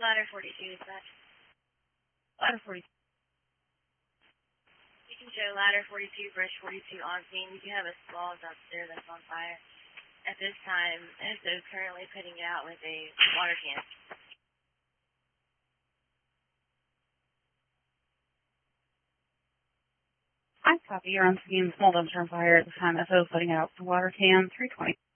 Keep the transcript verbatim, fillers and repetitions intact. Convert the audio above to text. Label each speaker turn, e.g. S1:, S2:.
S1: Ladder forty-two, dispatch.
S2: Ladder forty-two.
S1: You can show ladder forty-two, bridge forty-two on scene. You do have a small dumpster that's on fire. At this time, S O is currently putting it out with a water can.
S2: I copy. You're on scene. Small dumpster on fire. At this time, S O is putting out the water can. three twenty.